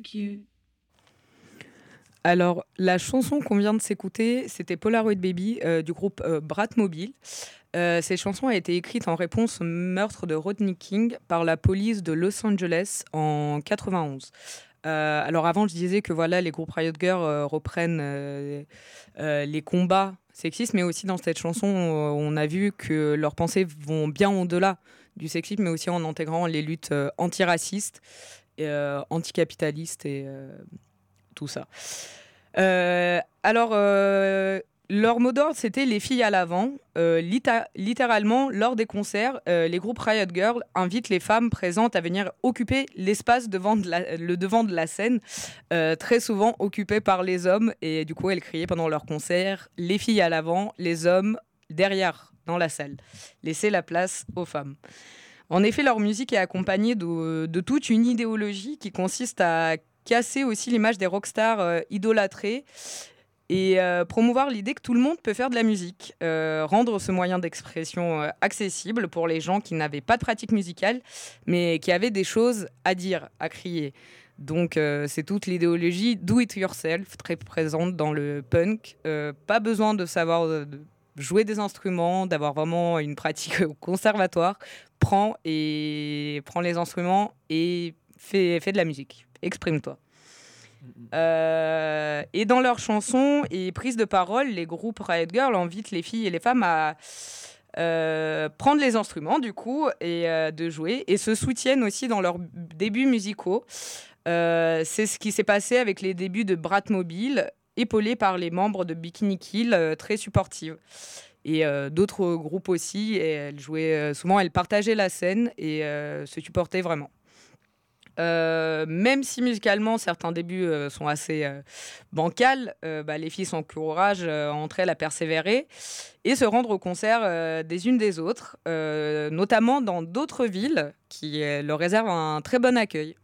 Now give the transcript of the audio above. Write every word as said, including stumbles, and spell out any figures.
Thank you. Alors, la chanson qu'on vient de s'écouter, c'était Polaroid Baby euh, du groupe euh, Bratmobile. Euh, cette chanson a été écrite en réponse au meurtre de Rodney King par la police de Los Angeles en quatre-vingt-onze. Euh, alors avant, je disais que voilà, les groupes Riot Girl euh, reprennent euh, euh, les combats sexistes, mais aussi dans cette chanson, euh, on a vu que leurs pensées vont bien au-delà du sexisme, mais aussi en intégrant les luttes euh, antiracistes, et, euh, anticapitalistes et euh, tout ça. Euh, alors, euh, leur mot d'ordre, c'était les filles à l'avant. Euh, lita- littéralement, lors des concerts, euh, les groupes Riot Girl invitent les femmes présentes à venir occuper l'espace devant de la- le devant de la scène, euh, très souvent occupé par les hommes. Et du coup, elles criaient pendant leur concert, les filles à l'avant, les hommes derrière, dans la salle. Laissez la place aux femmes. En effet, leur musique est accompagnée de, de toute une idéologie qui consiste à casser aussi l'image des rockstars euh, idolâtrés et euh, promouvoir l'idée que tout le monde peut faire de la musique, euh, rendre ce moyen d'expression euh, accessible pour les gens qui n'avaient pas de pratique musicale, mais qui avaient des choses à dire, à crier. Donc euh, c'est toute l'idéologie do it yourself, très présente dans le punk. Euh, pas besoin de savoir euh, de jouer des instruments, d'avoir vraiment une pratique au conservatoire. Prends, et... Prends les instruments et fais, fais de la musique. Exprime-toi. Euh, et dans leurs chansons et prises de parole, les groupes Riot Girl invitent les filles et les femmes à euh, prendre les instruments du coup et euh, de jouer et se soutiennent aussi dans leurs débuts musicaux. Euh, c'est ce qui s'est passé avec les débuts de Bratmobile, épaulés par les membres de Bikini Kill, euh, très supportives. Et euh, d'autres groupes aussi, et elles jouaient euh, souvent, elles partageaient la scène et euh, se supportaient vraiment. Euh, même si musicalement certains débuts euh, sont assez euh, bancals, euh, bah, les filles s'encouragent euh, entre elles à persévérer et se rendre au concert euh, des unes des autres, euh, notamment dans d'autres villes qui euh, leur réservent un très bon accueil.